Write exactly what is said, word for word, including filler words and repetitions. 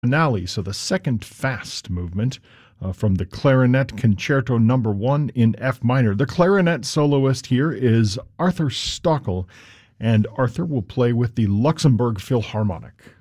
finale, so the second fast movement uh, from the Clarinet Concerto Number One in F minor. The clarinet soloist here is Arthur Stockel, and Arthur will play with the Luxembourg Philharmonic.